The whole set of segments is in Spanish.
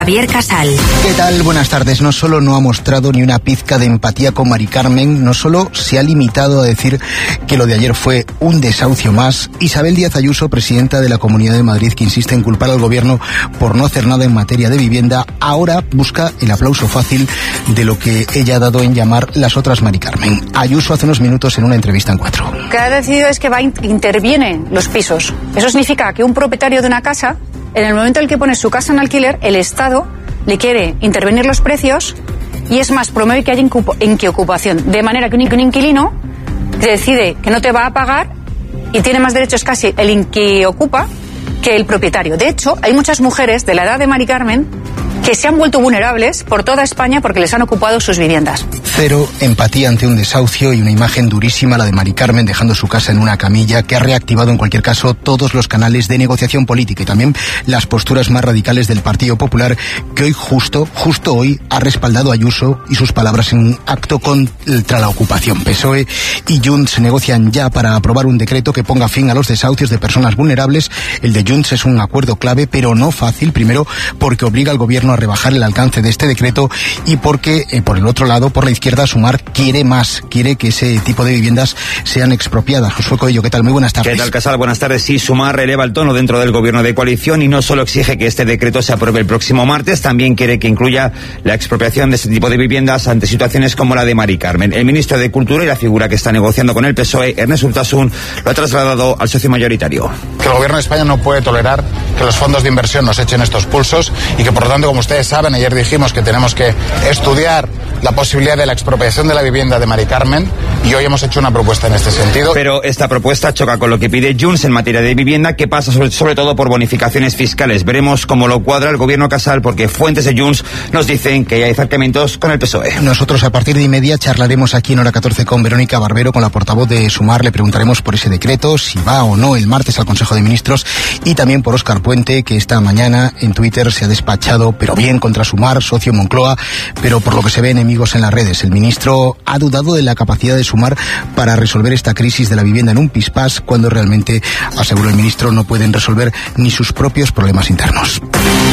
Javier Casal. ¿Qué tal? Buenas tardes. No solo no ha mostrado ni una pizca de empatía con Mari Carmen, no solo se ha limitado a decir que lo de ayer fue un desahucio más. Isabel Díaz Ayuso, presidenta de la Comunidad de Madrid, que insiste en culpar al gobierno por no hacer nada en materia de vivienda, ahora busca el aplauso fácil de lo que ella ha dado en llamar las otras Mari Carmen. Ayuso hace unos minutos en una entrevista en Cuatro. Lo que ha decidido es que interviene los pisos. Eso significa que un propietario de una casa, en el momento en el que pone su casa en alquiler, el Estado le quiere intervenir los precios y es más, promueve que haya inquiocupación. De manera que un inquilino decide que no te va a pagar y tiene más derechos casi el inquiocupa que el propietario. De hecho, hay muchas mujeres de la edad de Mari Carmen que se han vuelto vulnerables por toda España porque les han ocupado sus viviendas. Cero empatía ante un desahucio y una imagen durísima, la de Mari Carmen dejando su casa en una camilla, que ha reactivado en cualquier caso todos los canales de negociación política y también las posturas más radicales del Partido Popular, que hoy justo hoy ha respaldado a Ayuso y sus palabras en un acto contra la ocupación. PSOE y Junts negocian ya para aprobar un decreto que ponga fin a los desahucios de personas vulnerables. El de Junts es un acuerdo clave, pero no fácil, primero porque obliga al gobierno a rebajar el alcance de este decreto y porque, por el otro lado, por la izquierda, Sumar quiere que ese tipo de viviendas sean expropiadas. Josué Coello, ¿qué tal? Muy buenas tardes. ¿Qué tal, Casal? Buenas tardes. Sí, Sumar eleva el tono dentro del gobierno de coalición y no solo exige que este decreto se apruebe el próximo martes, también quiere que incluya la expropiación de este tipo de viviendas ante situaciones como la de Mari Carmen. El ministro de Cultura y la figura que está negociando con el PSOE, Ernest Urtasun, lo ha trasladado al socio mayoritario. Que el gobierno de España no puede tolerar que los fondos de inversión nos echen estos pulsos y que, por lo tanto, como ustedes saben, ayer dijimos que tenemos que estudiar la posibilidad de la expropiación de la vivienda de Mari Carmen y hoy hemos hecho una propuesta en este sentido. Pero esta propuesta choca con lo que pide Junts en materia de vivienda, que pasa sobre todo por bonificaciones fiscales. Veremos cómo lo cuadra el gobierno Casal, porque fuentes de Junts nos dicen que hay acercamientos con el PSOE. Nosotros a partir de 1:30 charlaremos aquí en Hora 14 con Verónica Barbero, con la portavoz de Sumar. Le preguntaremos por ese decreto, si va o no el martes al Consejo de Ministros, y también por Óscar Puente, que esta mañana en Twitter se ha despachado, pero bien, contra Sumar, socio Moncloa, pero por lo que se ve enemigos en las redes. El ministro ha dudado de la capacidad de Sumar para resolver esta crisis de la vivienda en un pispás, cuando realmente, aseguró el ministro, no pueden resolver ni sus propios problemas internos.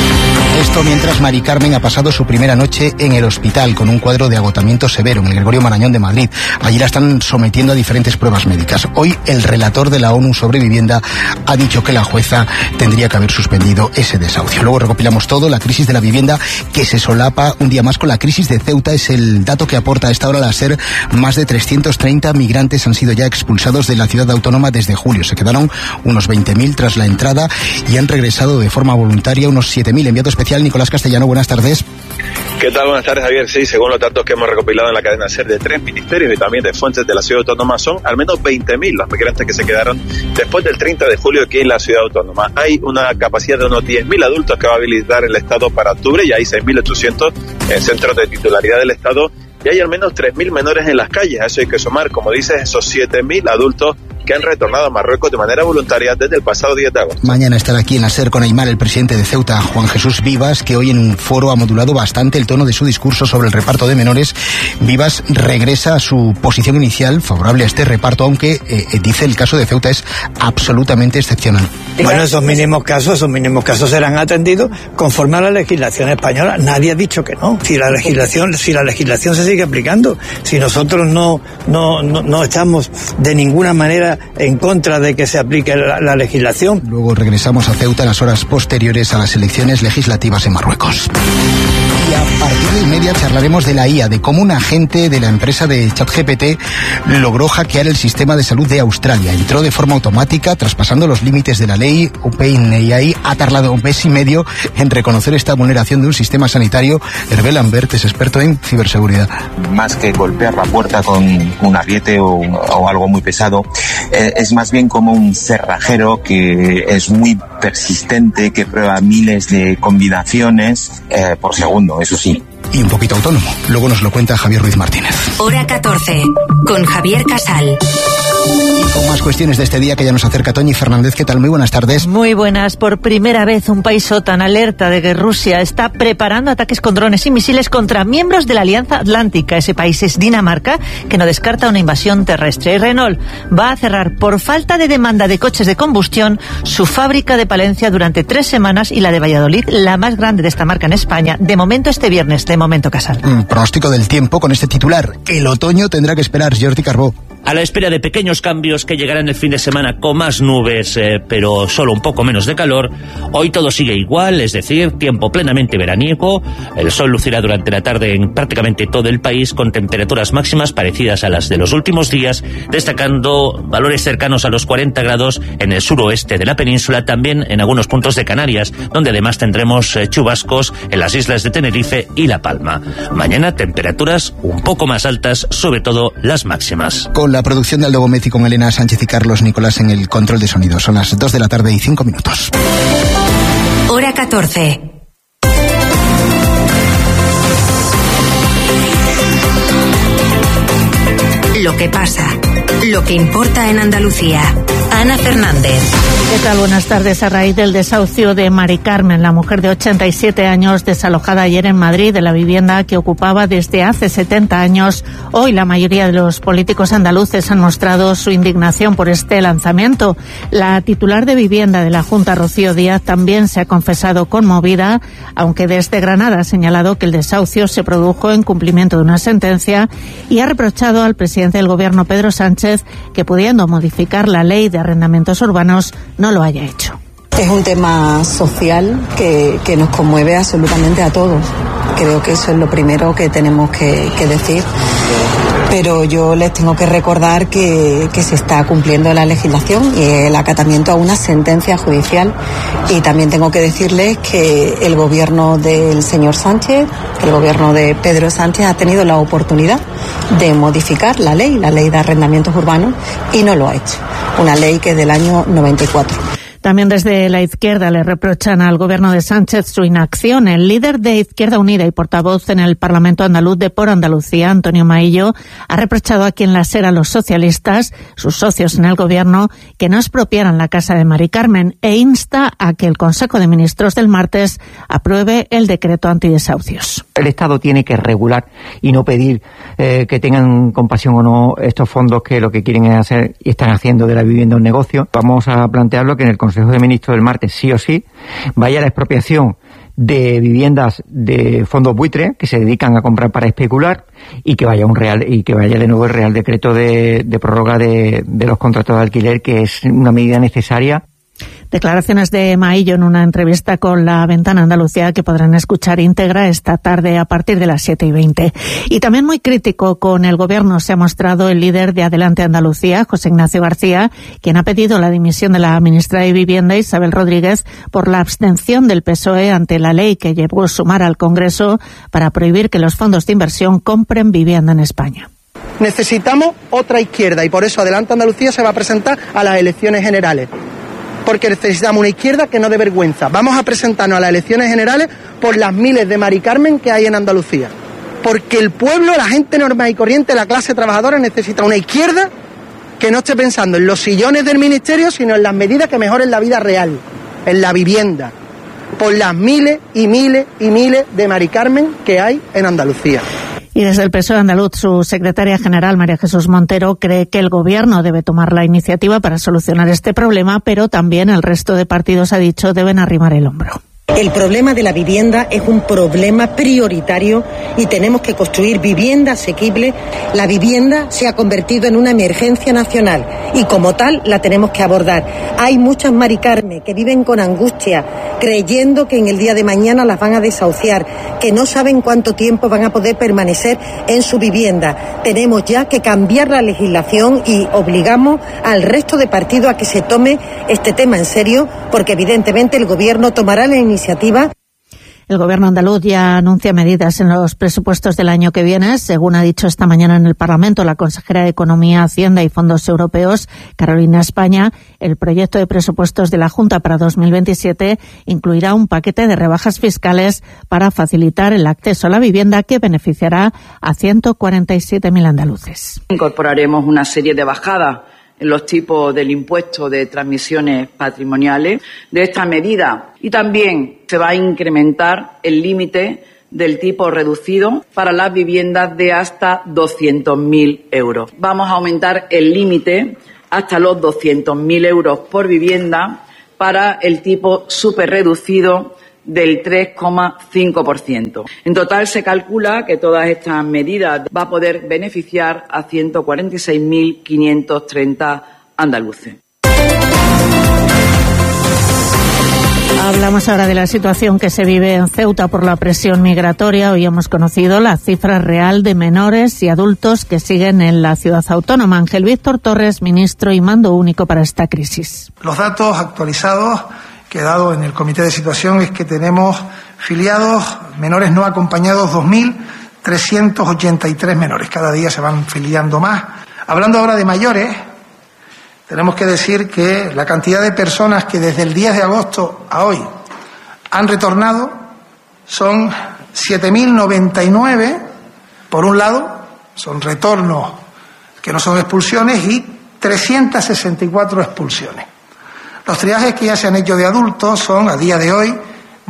Esto mientras Mari Carmen ha pasado su primera noche en el hospital con un cuadro de agotamiento severo en el Gregorio Marañón de Madrid. Allí la están sometiendo a diferentes pruebas médicas. Hoy el relator de la ONU sobre vivienda ha dicho que la jueza tendría que haber suspendido ese desahucio. Luego recopilamos todo, la crisis de la vivienda que se solapa un día más con la crisis de Ceuta. Es el dato que aporta a esta hora la SER. Más de 330 migrantes han sido ya expulsados de la ciudad autónoma desde julio. Se quedaron unos 20.000 tras la entrada y han regresado de forma voluntaria unos 7.000. Enviado especial Nicolás Castellano, buenas tardes. ¿Qué tal? Buenas tardes, Javier. Sí, según los datos que hemos recopilado en la cadena SER de 3 ministerios y también de fuentes de la ciudad autónoma, son al menos 20.000 los migrantes que se quedaron después del 30 de julio aquí en la ciudad autónoma. Hay una capacidad de unos 10.000 adultos que va a habilitar el Estado para octubre y hay 6.800 en centros de titularidad del Estado y hay al menos 3.000 menores en las calles. A eso hay que sumar, como dices, esos 7.000 adultos que han retornado a Marruecos de manera voluntaria desde el pasado 10 de agosto. Mañana estará aquí en la SER con Aymar el presidente de Ceuta, Juan Jesús Vivas, que hoy en un foro ha modulado bastante el tono de su discurso sobre el reparto de menores. Vivas regresa a su posición inicial favorable a este reparto, aunque dice el caso de Ceuta es absolutamente excepcional. Bueno, esos mínimos casos serán atendidos conforme a la legislación española. Nadie ha dicho que no. Si la legislación se sigue aplicando, si nosotros no estamos de ninguna manera en contra de que se aplique la legislación. Luego regresamos a Ceuta en las horas posteriores a las elecciones legislativas en Marruecos. Y a partir de 1:30 charlaremos de la IA, de cómo un agente de la empresa de ChatGPT logró hackear el sistema de salud de Australia. Entró de forma automática, traspasando los límites de la ley. OpenAI ha tardado un mes y medio en reconocer esta vulneración de un sistema sanitario. Hervé Lambert es experto en ciberseguridad. Más que golpear la puerta con un ariete o algo muy pesado, es más bien como un cerrajero que es muy persistente, que prueba miles de combinaciones por segundo, eso sí. y un poquito autónomo. Luego nos lo cuenta Javier Ruiz Martínez. Hora 14, con Javier Casal. Y con más cuestiones de este día que ya nos acerca Toñi Fernández. ¿Qué tal? Muy buenas tardes. Muy buenas. Por primera vez un país OTAN alerta de que Rusia está preparando ataques con drones y misiles contra miembros de la Alianza Atlántica. Ese país es Dinamarca, que no descarta una invasión terrestre. Y Renault va a cerrar por falta de demanda de coches de combustión su fábrica de Palencia durante 3 semanas y la de Valladolid, la más grande de esta marca en España. De momento este viernes, de momento Casal. Pronóstico del tiempo con este titular. El otoño tendrá que esperar. Jordi Carbó. A la espera de pequeños cambios que llegarán el fin de semana con más nubes, pero solo un poco menos de calor, hoy todo sigue igual, es decir, tiempo plenamente veraniego. El sol lucirá durante la tarde en prácticamente todo el país con temperaturas máximas parecidas a las de los últimos días, destacando valores cercanos a los 40 grados en el suroeste de la península, también en algunos puntos de Canarias, donde además tendremos chubascos en las islas de Tenerife y La Palma. Mañana temperaturas un poco más altas, sobre todo las máximas. Con la producción de Aldo Gómez y con Elena Sánchez y Carlos Nicolás en el control de sonido. Son las 2 de la tarde y 5 minutos. Hora 14. Lo que pasa, lo que importa en Andalucía. Ana Fernández. ¿Qué tal? Buenas tardes. A raíz del desahucio de Mari Carmen, la mujer de 87 años desalojada ayer en Madrid de la vivienda que ocupaba desde hace 70 años, hoy la mayoría de los políticos andaluces han mostrado su indignación por este lanzamiento. La titular de vivienda de la Junta, Rocío Díaz, también se ha confesado conmovida, aunque desde Granada ha señalado que el desahucio se produjo en cumplimiento de una sentencia y ha reprochado al presidente del Gobierno, Pedro Sánchez, que pudiendo modificar la ley de arrendamientos urbanos no lo haya hecho. Es un tema social que nos conmueve absolutamente a todos. Creo que eso es lo primero que tenemos que decir. Pero yo les tengo que recordar que se está cumpliendo la legislación y el acatamiento a una sentencia judicial. Y también tengo que decirles que el gobierno del señor Sánchez, el gobierno de Pedro Sánchez, ha tenido la oportunidad de modificar la ley de arrendamientos urbanos y no lo ha hecho. Una ley que es del año 94. También desde la izquierda le reprochan al gobierno de Sánchez su inacción. El líder de Izquierda Unida y portavoz en el Parlamento andaluz de Por Andalucía, Antonio Maillo, ha reprochado a quien la SER, a los socialistas, sus socios en el gobierno, que no expropiaran la casa de Mari Carmen e insta a que el Consejo de Ministros del martes apruebe el decreto antidesahucios. El Estado tiene que regular y no pedir que tengan compasión o no estos fondos que lo que quieren es hacer y están haciendo de la vivienda un negocio. Vamos a plantearlo que en el Consejo de Ministros del martes sí o sí vaya la expropiación de viviendas de fondos buitre que se dedican a comprar para especular y que vaya de nuevo el Real Decreto de prórroga de los contratos de alquiler, que es una medida necesaria. Declaraciones de Maillo en una entrevista con La Ventana Andalucía, que podrán escuchar íntegra esta tarde a partir de las 7:20. Y también muy crítico con el gobierno se ha mostrado el líder de Adelante Andalucía, José Ignacio García, quien ha pedido la dimisión de la ministra de Vivienda, Isabel Rodríguez, por la abstención del PSOE ante la ley que llevó Sumar al Congreso para prohibir que los fondos de inversión compren vivienda en España. Necesitamos otra izquierda y por eso Adelante Andalucía se va a presentar a las elecciones generales. Porque necesitamos una izquierda que no dé vergüenza. Vamos a presentarnos a las elecciones generales por las miles de Mari Carmen que hay en Andalucía. Porque el pueblo, la gente normal y corriente, la clase trabajadora necesita una izquierda que no esté pensando en los sillones del ministerio, sino en las medidas que mejoren la vida real, en la vivienda, por las miles y miles y miles de Mari Carmen que hay en Andalucía. Y desde el PSOE andaluz, su secretaria general, María Jesús Montero, cree que el gobierno debe tomar la iniciativa para solucionar este problema, pero también el resto de partidos, ha dicho, deben arrimar el hombro. El problema de la vivienda es un problema prioritario y tenemos que construir vivienda asequible. La vivienda se ha convertido en una emergencia nacional y como tal la tenemos que abordar. Hay muchas Mari Carmen que viven con angustia, creyendo que en el día de mañana las van a desahuciar, que no saben cuánto tiempo van a poder permanecer en su vivienda. Tenemos ya que cambiar la legislación y obligamos al resto de partidos a que se tome este tema en serio, porque evidentemente el gobierno tomará la iniciativa. El Gobierno andaluz ya anuncia medidas en los presupuestos del año que viene. Según ha dicho esta mañana en el Parlamento la consejera de Economía, Hacienda y Fondos Europeos, Carolina España, el proyecto de presupuestos de la Junta para 2027 incluirá un paquete de rebajas fiscales para facilitar el acceso a la vivienda que beneficiará a 147.000 andaluces. Incorporaremos una serie de bajadas en los tipos del impuesto de transmisiones patrimoniales de esta medida, y también se va a incrementar el límite del tipo reducido para las viviendas de hasta 200.000 euros. Vamos a aumentar el límite hasta los 200.000 euros por vivienda para el tipo superreducido del 3,5%. En total se calcula que todas estas medidas va a poder beneficiar a 146.530 andaluces. Hablamos ahora de la situación que se vive en Ceuta por la presión migratoria. Hoy hemos conocido la cifra real de menores y adultos que siguen en la ciudad autónoma. Ángel Víctor Torres, ministro y mando único para esta crisis. Los datos actualizados que he dado en el comité de situación es que tenemos filiados menores no acompañados 2.383 menores. Cada día se van filiando más. Hablando ahora de mayores, tenemos que decir que la cantidad de personas que desde el 10 de agosto a hoy han retornado son 7.099, por un lado, son retornos que no son expulsiones, y 364 expulsiones. Los triajes que ya se han hecho de adultos son, a día de hoy,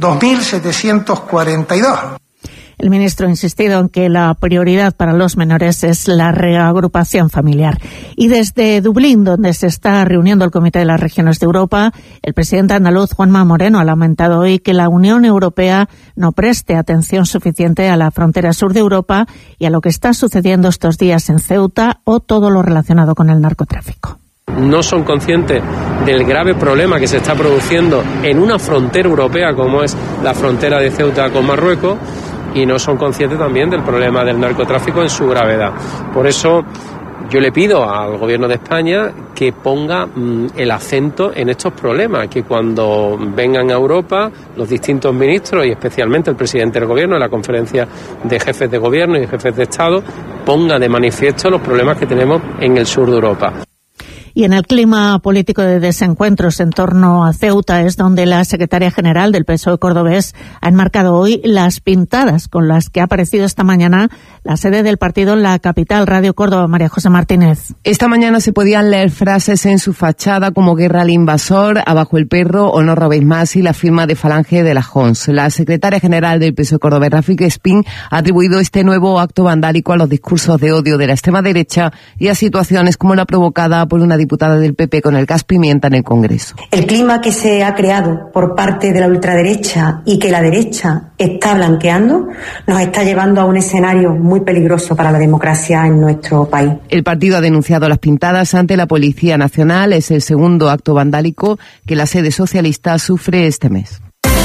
2.742. El ministro ha insistido en que la prioridad para los menores es la reagrupación familiar. Y desde Dublín, donde se está reuniendo el Comité de las Regiones de Europa, el presidente andaluz Juanma Moreno ha lamentado hoy que la Unión Europea no preste atención suficiente a la frontera sur de Europa y a lo que está sucediendo estos días en Ceuta o todo lo relacionado con el narcotráfico. No son conscientes del grave problema que se está produciendo en una frontera europea como es la frontera de Ceuta con Marruecos, y no son conscientes también del problema del narcotráfico en su gravedad. Por eso yo le pido al Gobierno de España que ponga el acento en estos problemas, que cuando vengan a Europa los distintos ministros y especialmente el presidente del Gobierno en la conferencia de jefes de Gobierno y jefes de Estado ponga de manifiesto los problemas que tenemos en el sur de Europa. Y en el clima político de desencuentros en torno a Ceuta es donde la secretaria general del PSOE cordobés ha enmarcado hoy las pintadas con las que ha aparecido esta mañana la sede del partido en la capital. Radio Córdoba, María José Martínez. Esta mañana se podían leer frases en su fachada como "Guerra al invasor", "Abajo el perro" o "No robéis más" y la firma de Falange de la Jons. La secretaria general del PSOE cordobés, Rafik Espín, ha atribuido este nuevo acto vandálico a los discursos de odio de la extrema derecha y a situaciones como la provocada por una diputada del PP con el gas pimienta en el Congreso. El clima que se ha creado por parte de la ultraderecha y que la derecha está blanqueando nos está llevando a un escenario muy peligroso para la democracia en nuestro país. El partido ha denunciado las pintadas ante la Policía Nacional. Es el segundo acto vandálico que la sede socialista sufre este mes.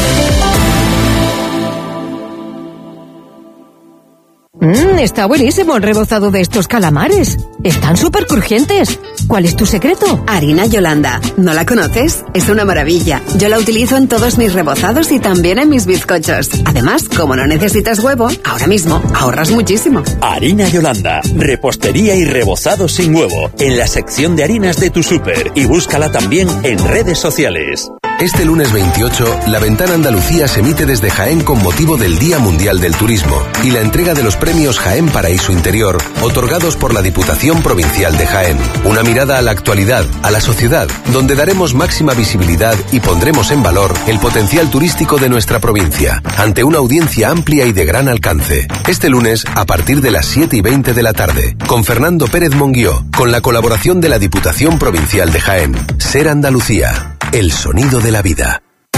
Está buenísimo el rebozado de estos calamares. Están súper crujientes. ¿Cuál es tu secreto? Harina Yolanda. ¿No la conoces? Es una maravilla. Yo la utilizo en todos mis rebozados y también en mis bizcochos. Además, como no necesitas huevo, ahora mismo ahorras muchísimo. Harina Yolanda. Repostería y rebozado sin huevo. En la sección de harinas de tu súper. Y búscala también en redes sociales. Este lunes 28, La Ventana Andalucía se emite desde Jaén con motivo del Día Mundial del Turismo y la entrega de los premios Jaén Paraíso Interior, otorgados por la Diputación Provincial de Jaén. Una mirada a la actualidad, a la sociedad, donde daremos máxima visibilidad y pondremos en valor el potencial turístico de nuestra provincia, ante una audiencia amplia y de gran alcance. Este lunes, a partir de las 7:20 de la tarde, con Fernando Pérez Monguió, con la colaboración de la Diputación Provincial de Jaén. Ser Andalucía, el sonido de la vida.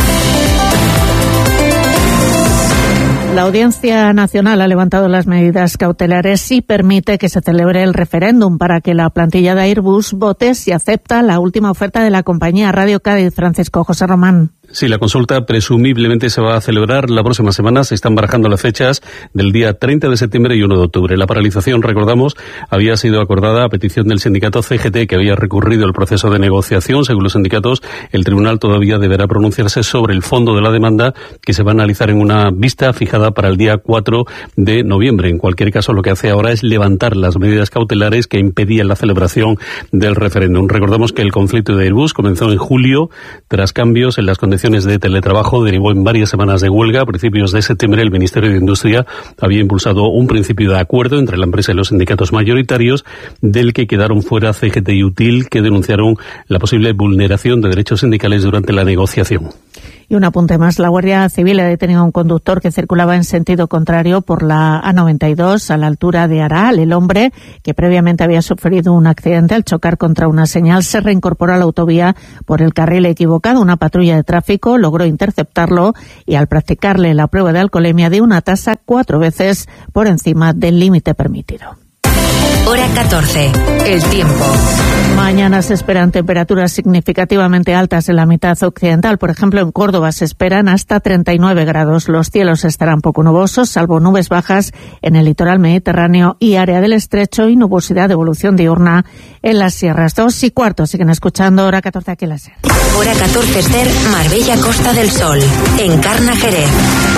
La Audiencia Nacional ha levantado las medidas cautelares y permite que se celebre el referéndum para que la plantilla de Airbus vote si acepta la última oferta de la compañía. Radio Cádiz, Francisco José Román. Sí, la consulta presumiblemente se va a celebrar la próxima semana. Se están barajando las fechas del día 30 de septiembre y 1 de octubre. La paralización, recordamos, había sido acordada a petición del sindicato CGT, que había recurrido el proceso de negociación. Según los sindicatos, el tribunal todavía deberá pronunciarse sobre el fondo de la demanda, que se va a analizar en una vista fijada para el día 4 de noviembre. En cualquier caso, lo que hace ahora es levantar las medidas cautelares que impedían la celebración del referéndum. Recordamos que el conflicto de Airbus comenzó en julio, tras cambios en las condiciones de teletrabajo, derivó en varias semanas de huelga. A principios de septiembre, el Ministerio de Industria había impulsado un principio de acuerdo entre la empresa y los sindicatos mayoritarios, del que quedaron fuera CGT y UTIL, que denunciaron la posible vulneración de derechos sindicales durante la negociación. Y un apunte más, la Guardia Civil ha detenido a un conductor que circulaba en sentido contrario por la A92 a la altura de Aral. El hombre, que previamente había sufrido un accidente al chocar contra una señal, se reincorporó a la autovía por el carril equivocado. Una patrulla de tráfico logró interceptarlo y, al practicarle la prueba de alcoholemia, dio una tasa 4 veces por encima del límite permitido. Hora 14. El tiempo. Mañana se esperan temperaturas significativamente altas en la mitad occidental. Por ejemplo, en Córdoba se esperan hasta 39 grados. Los cielos estarán poco nubosos, salvo nubes bajas en el litoral mediterráneo y área del estrecho, y nubosidad de evolución diurna en las sierras. 2:15. Siguen escuchando Hora 14 aquí en la SER. Hora 14 SER, Marbella, Costa del Sol. Encarna Jerez.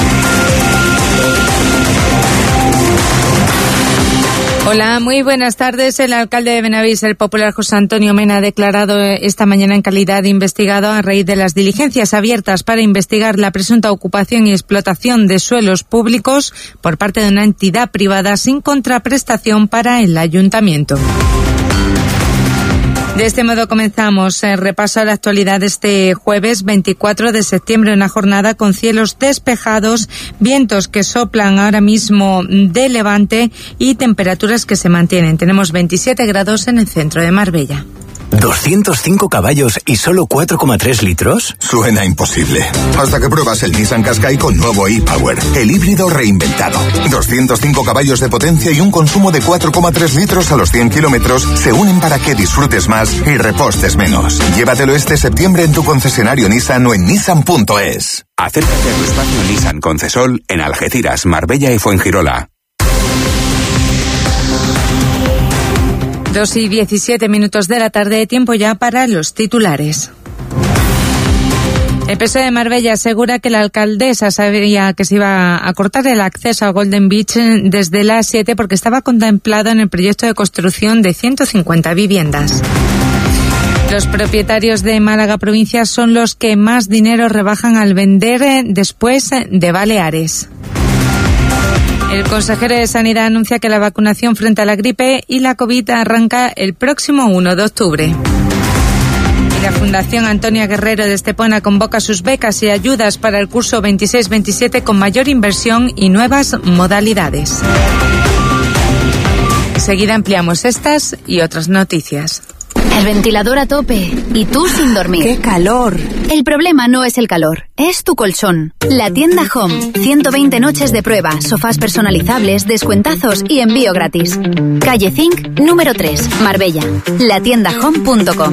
Hola, muy buenas tardes. El alcalde de Benavís, el popular José Antonio Mena, ha declarado esta mañana en calidad de investigado a raíz de las diligencias abiertas para investigar la presunta ocupación y explotación de suelos públicos por parte de una entidad privada sin contraprestación para el ayuntamiento. De este modo comenzamos el repaso a la actualidad este jueves 24 de septiembre, una jornada con cielos despejados, vientos que soplan ahora mismo de levante y temperaturas que se mantienen. Tenemos 27 grados en el centro de Marbella. ¿205 caballos y solo 4,3 litros? Suena imposible. Hasta que pruebas el Nissan Qashqai con nuevo e-Power, el híbrido reinventado. 205 caballos de potencia y un consumo de 4,3 litros a los 100 kilómetros se unen para que disfrutes más y repostes menos. Llévatelo este septiembre en tu concesionario Nissan o en nissan.es. Acércate a tu espacio Nissan Concesol en Algeciras, Marbella y Fuengirola. 2:17 de la tarde, tiempo ya para los titulares. El PSOE de Marbella asegura que la alcaldesa sabía que se iba a cortar el acceso a Golden Beach desde las 7 porque estaba contemplado en el proyecto de construcción de 150 viviendas. Los propietarios de Málaga provincia son los que más dinero rebajan al vender después de Baleares. El consejero de Sanidad anuncia que la vacunación frente a la gripe y la COVID arranca el próximo 1 de octubre. Y la Fundación Antonia Guerrero de Estepona convoca sus becas y ayudas para el curso 26-27 con mayor inversión y nuevas modalidades. Enseguida ampliamos estas y otras noticias. El ventilador a tope y tú sin dormir. ¡Qué calor! El problema no es el calor, es tu colchón. La tienda Home. 120 noches de prueba, sofás personalizables, descuentazos y envío gratis. Calle Zinc, número 3, Marbella. Latiendahome.com.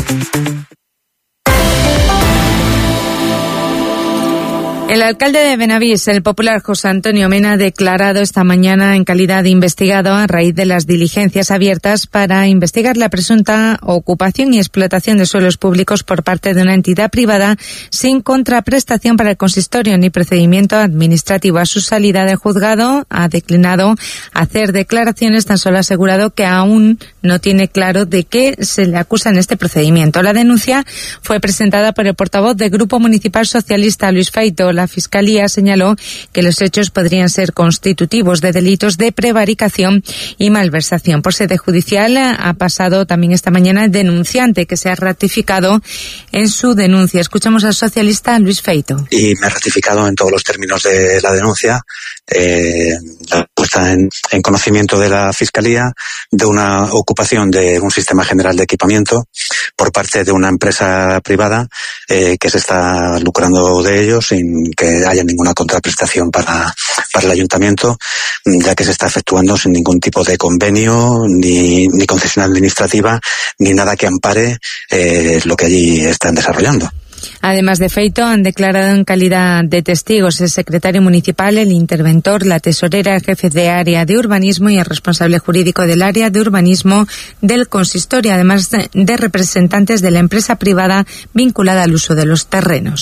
El alcalde de Benavís, el popular José Antonio Mena, ha declarado esta mañana en calidad de investigado a raíz de las diligencias abiertas para investigar la presunta ocupación y explotación de suelos públicos por parte de una entidad privada sin contraprestación para el consistorio ni procedimiento administrativo. A su salida del juzgado ha declinado hacer declaraciones, tan solo ha asegurado que aún no tiene claro de qué se le acusa en este procedimiento. La denuncia fue presentada por el portavoz del Grupo Municipal Socialista, Luis Feito. La Fiscalía señaló que los hechos podrían ser constitutivos de delitos de prevaricación y malversación. Por sede judicial ha pasado también esta mañana el denunciante, que se ha ratificado en su denuncia. Escuchamos al socialista Luis Feito. Y me ha ratificado en todos los términos de la denuncia, la puesta en conocimiento de la Fiscalía de una ocupación de un sistema general de equipamiento por parte de una empresa privada que se está lucrando de ello sin que haya ninguna contraprestación para el ayuntamiento, ya que se está efectuando sin ningún tipo de convenio, ni concesión administrativa, ni nada que ampare lo que allí están desarrollando. Además de feito, han declarado en calidad de testigos el secretario municipal, el interventor, la tesorera, el jefe de área de urbanismo y el responsable jurídico del área de urbanismo del consistorio, además de representantes de la empresa privada vinculada al uso de los terrenos.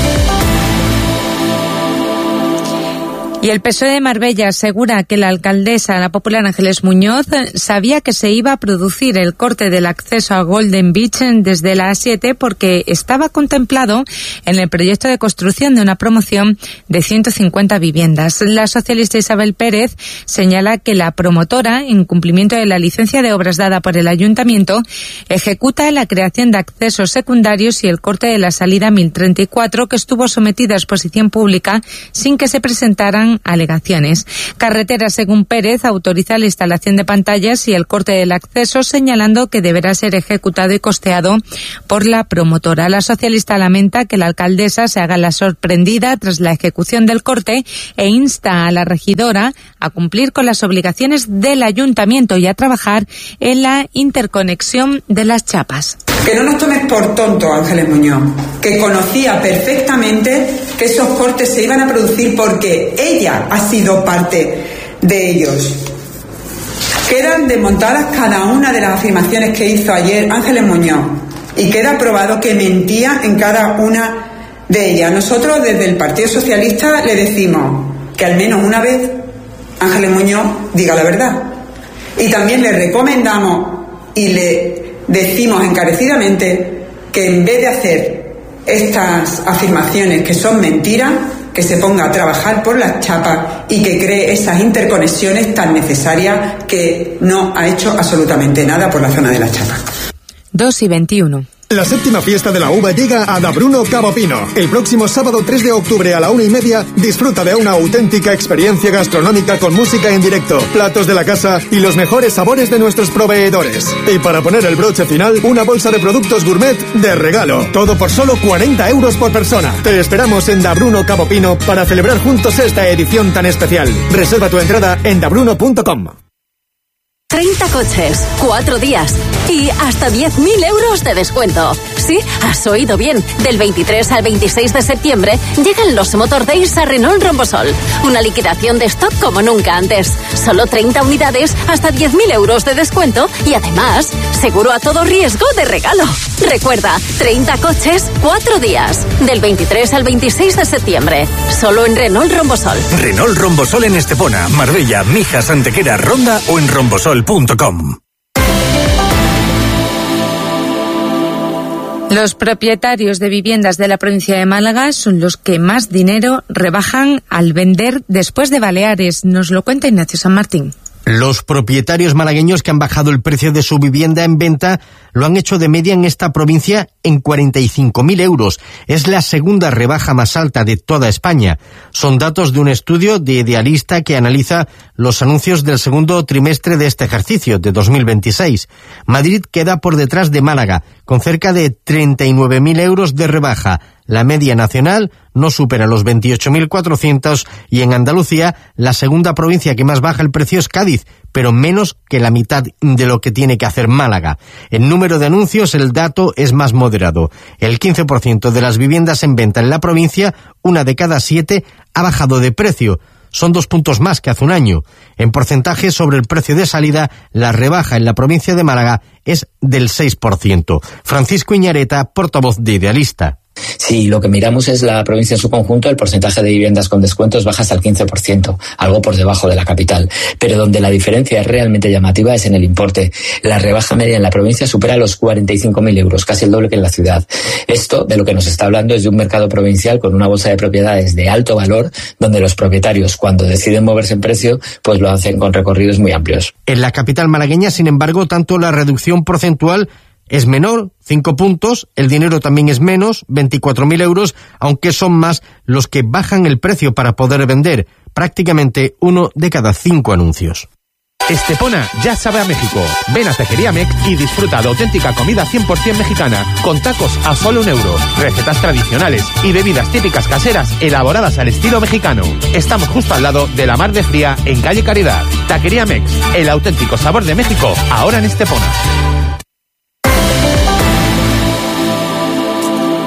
Y el PSOE de Marbella asegura que la alcaldesa, la popular Ángeles Muñoz, sabía que se iba a producir el corte del acceso a Golden Beach desde la A7 porque estaba contemplado en el proyecto de construcción de una promoción de 150 viviendas. La socialista Isabel Pérez señala que la promotora, en cumplimiento de la licencia de obras dada por el ayuntamiento, ejecuta la creación de accesos secundarios y el corte de la salida 1034, que estuvo sometida a exposición pública sin que se presentaran alegaciones. Carretera, según Pérez, autoriza la instalación de pantallas y el corte del acceso, señalando que deberá ser ejecutado y costeado por la promotora. La socialista lamenta que la alcaldesa se haga la sorprendida tras la ejecución del corte e insta a la regidora a cumplir con las obligaciones del ayuntamiento y a trabajar en la interconexión de las chapas. Que no nos tomes por tonto, Ángeles Muñoz, que conocía perfectamente que esos cortes se iban a producir porque ella ha sido parte de ellos. Quedan desmontadas cada una de las afirmaciones que hizo ayer Ángeles Muñoz y queda probado que mentía en cada una de ellas. Nosotros desde el Partido Socialista le decimos que al menos una vez Ángeles Muñoz diga la verdad. Y también le recomendamos y le decimos encarecidamente que en vez de hacer estas afirmaciones que son mentiras, que se ponga a trabajar por las chapas y que cree esas interconexiones tan necesarias que no ha hecho absolutamente nada por la zona de las chapas. 2:21. La séptima fiesta de la uva llega a Da Bruno Cabo Pino. El próximo sábado 3 de octubre a la 1:30 disfruta de una auténtica experiencia gastronómica con música en directo, platos de la casa y los mejores sabores de nuestros proveedores. Y para poner el broche final, una bolsa de productos gourmet de regalo. Todo por solo 40 euros por persona. Te esperamos en Da Bruno Cabo Pino para celebrar juntos esta edición tan especial. Reserva tu entrada en dabruno.com. 30 coches, 4 días y hasta 10.000 euros de descuento. Sí, has oído bien. Del 23 al 26 de septiembre llegan los Motor Days a Renault Rombosol. Una liquidación de stock como nunca antes. Solo 30 unidades, hasta 10.000 euros de descuento y además, seguro a todo riesgo de regalo. Recuerda, 30 coches, 4 días. Del 23 al 26 de septiembre. Solo en Renault Rombosol. Renault Rombosol en Estepona, Marbella, Mijas, Antequera, Ronda o en rombosol.com. Los propietarios de viviendas de la provincia de Málaga son los que más dinero rebajan al vender después de Baleares. Nos lo cuenta Ignacio San Martín. Los propietarios malagueños que han bajado el precio de su vivienda en venta lo han hecho de media en esta provincia en 45.000 euros. Es la segunda rebaja más alta de toda España. Son datos de un estudio de Idealista que analiza los anuncios del segundo trimestre de este ejercicio, de 2026. Madrid queda por detrás de Málaga, con cerca de 39.000 euros de rebaja. La media nacional no supera los 28.400 y en Andalucía la segunda provincia que más baja el precio es Cádiz, pero menos que la mitad de lo que tiene que hacer Málaga. En número de anuncios el dato es más moderado. El 15% de las viviendas en venta en la provincia, 1 de cada 7, ha bajado de precio. Son 2 puntos más que hace un año. En porcentaje sobre el precio de salida, la rebaja en la provincia de Málaga es del 6%. Francisco Iñareta, portavoz de Idealista. Si lo que miramos es la provincia en su conjunto, el porcentaje de viviendas con descuentos baja hasta el 15%, algo por debajo de la capital. Pero donde la diferencia es realmente llamativa es en el importe. La rebaja media en la provincia supera los 45.000 euros, casi el doble que en la ciudad. Esto, de lo que nos está hablando, es de un mercado provincial con una bolsa de propiedades de alto valor, donde los propietarios, cuando deciden moverse en precio, pues lo hacen con recorridos muy amplios. En la capital malagueña, sin embargo, tanto la reducción porcentual es menor, 5 puntos, el dinero también es menos, 24.000 euros, aunque son más los que bajan el precio para poder vender, prácticamente 1 de cada 5 anuncios. Estepona ya sabe a México. Ven a Tejería Mex y disfruta de auténtica comida 100% mexicana, con tacos a solo €1, recetas tradicionales y bebidas típicas caseras elaboradas al estilo mexicano. Estamos justo al lado de la Mar de Fría, en calle Caridad. Taquería Mex, el auténtico sabor de México, ahora en Estepona.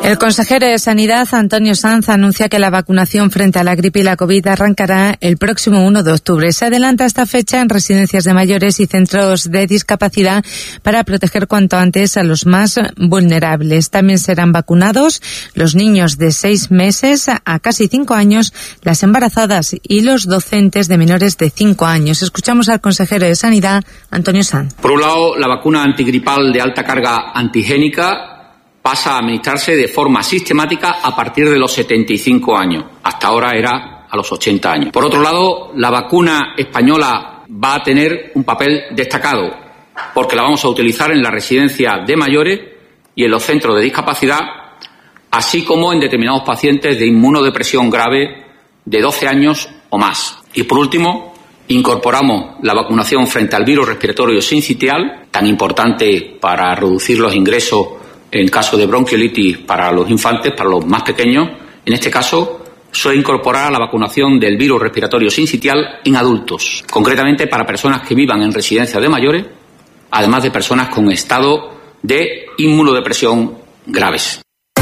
El consejero de Sanidad, Antonio Sanz, anuncia que la vacunación frente a la gripe y la COVID arrancará el próximo 1 de octubre. Se adelanta esta fecha en residencias de mayores y centros de discapacidad para proteger cuanto antes a los más vulnerables. También serán vacunados los niños de 6 meses a casi 5 años, las embarazadas y los docentes de menores de 5 años. Escuchamos al consejero de Sanidad, Antonio Sanz. Por un lado, la vacuna antigripal de alta carga antigénica pasa a administrarse de forma sistemática a partir de los 75 años. Hasta ahora era a los 80 años. Por otro lado, la vacuna española va a tener un papel destacado porque la vamos a utilizar en la residencia de mayores y en los centros de discapacidad, así como en determinados pacientes de inmunodepresión grave de 12 años o más. Y por último, incorporamos la vacunación frente al virus respiratorio sincitial, tan importante para reducir los ingresos en caso de bronquiolitis para los infantes, para los más pequeños. En este caso, suele incorporar la vacunación del virus respiratorio sincitial en adultos, concretamente para personas que vivan en residencias de mayores, además de personas con estado de inmunodepresión graves.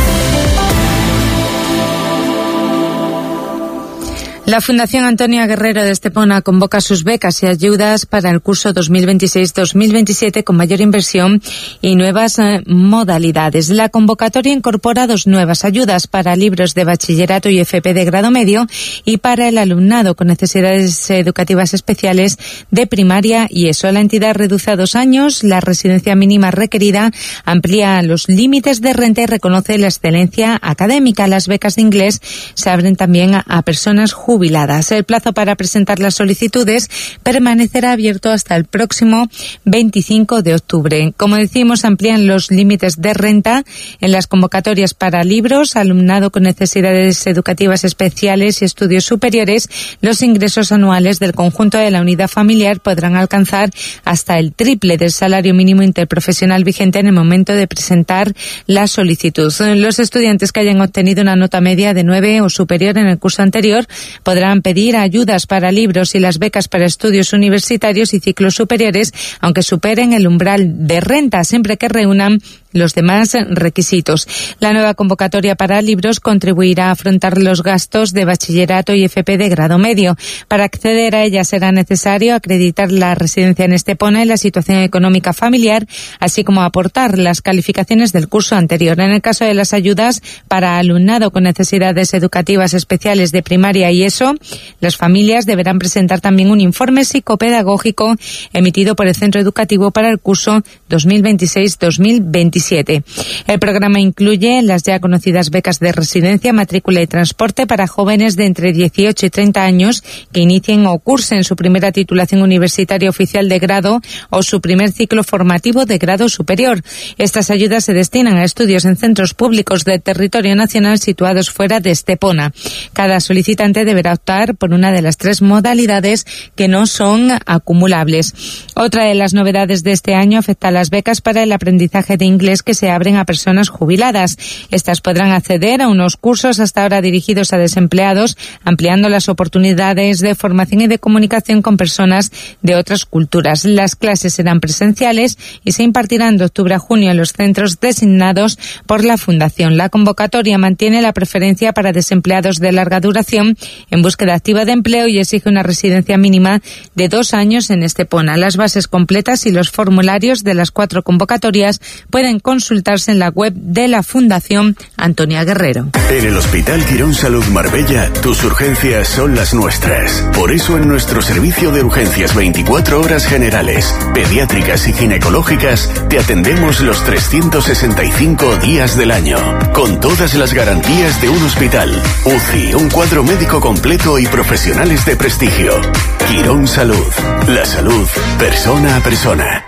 La Fundación Antonia Guerrero de Estepona convoca sus becas y ayudas para el curso 2026-2027 con mayor inversión y nuevas modalidades. La convocatoria incorpora 2 nuevas ayudas para libros de bachillerato y FP de grado medio y para el alumnado con necesidades educativas especiales de primaria y ESO. La entidad reduce a 2 años la residencia mínima requerida, amplía los límites de renta y reconoce la excelencia académica. Las becas de inglés se abren también a personas jubiladas. El plazo para presentar las solicitudes permanecerá abierto hasta el próximo 25 de octubre. Como decimos, amplían los límites de renta en las convocatorias para libros, alumnado con necesidades educativas especiales y estudios superiores. Los ingresos anuales del conjunto de la unidad familiar podrán alcanzar hasta el triple del salario mínimo interprofesional vigente en el momento de presentar la solicitud. Los estudiantes que hayan obtenido una nota media de 9 o superior en el curso anterior podrán pedir ayudas para libros y las becas para estudios universitarios y ciclos superiores, aunque superen el umbral de renta, siempre que reúnan los demás requisitos. La nueva convocatoria para libros contribuirá a afrontar los gastos de bachillerato y FP de grado medio. Para acceder a ella será necesario acreditar la residencia en Estepona y la situación económica familiar, así como aportar las calificaciones del curso anterior. En el caso de las ayudas para alumnado con necesidades educativas especiales de primaria y ESO, las familias deberán presentar también un informe psicopedagógico emitido por el centro educativo para el curso 2026-2027. El programa incluye las ya conocidas becas de residencia, matrícula y transporte para jóvenes de entre 18 y 30 años que inicien o cursen su primera titulación universitaria oficial de grado o su primer ciclo formativo de grado superior. Estas ayudas se destinan a estudios en centros públicos del territorio nacional situados fuera de Estepona. Cada solicitante deberá optar por una de las 3 modalidades que no son acumulables. Otra de las novedades de este año afecta a las becas para el aprendizaje de inglés que se abren a personas jubiladas. Estas podrán acceder a unos cursos hasta ahora dirigidos a desempleados, ampliando las oportunidades de formación y de comunicación con personas de otras culturas. Las clases serán presenciales y se impartirán de octubre a junio en los centros designados por la Fundación. La convocatoria mantiene la preferencia para desempleados de larga duración en búsqueda activa de empleo y exige una residencia mínima de 2 años en Estepona. Las bases completas y los formularios de las 4 convocatorias pueden consultarse en la web de la Fundación Antonia Guerrero. En el Hospital Quirón Salud Marbella, tus urgencias son las nuestras. Por eso en nuestro servicio de urgencias 24 horas generales, pediátricas y ginecológicas, te atendemos los 365 días del año, con todas las garantías de un hospital, UCI, un cuadro médico completo y profesionales de prestigio. Quirón Salud, la salud persona a persona.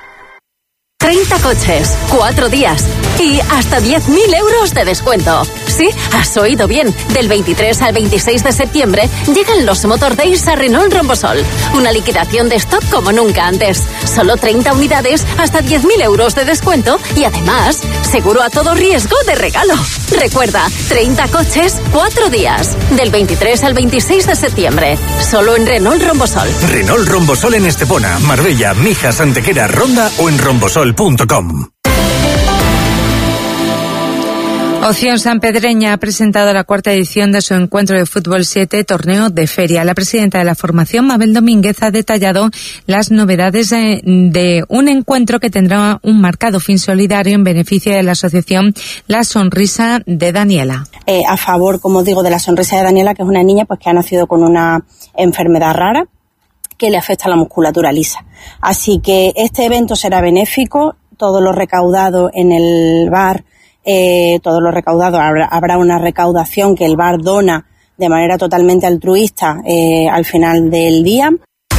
30 coches, 4 días y hasta 10.000 euros de descuento. Sí, has oído bien. Del 23 al 26 de septiembre llegan los Motor Days a Renault Rombosol. Una liquidación de stock como nunca antes. Solo 30 unidades, hasta 10.000 euros de descuento y además, seguro a todo riesgo de regalo. Recuerda, 30 coches, 4 días. Del 23 al 26 de septiembre. Solo en Renault Rombosol. Renault Rombosol en Estepona, Marbella, Mijas, Antequera, Ronda o en rombosol.com. Opción Sanpedreña ha presentado la cuarta edición de su encuentro de fútbol 7, torneo de feria. La presidenta de la formación, Mabel Domínguez, ha detallado las novedades de un encuentro que tendrá un marcado fin solidario en beneficio de la asociación La Sonrisa de Daniela. A favor, como digo, de La Sonrisa de Daniela, que es una niña pues que ha nacido con una enfermedad rara que le afecta a la musculatura lisa. Así que este evento será benéfico, todo lo recaudado en el bar, todo lo recaudado, habrá una recaudación que el bar dona de manera totalmente altruista al final del día.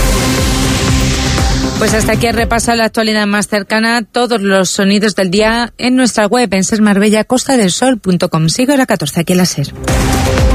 Pues hasta aquí he repasado la actualidad más cercana, todos los sonidos del día en nuestra web en sermarbellacostadelsol.com. Sigue hora 14 aquí en la SER.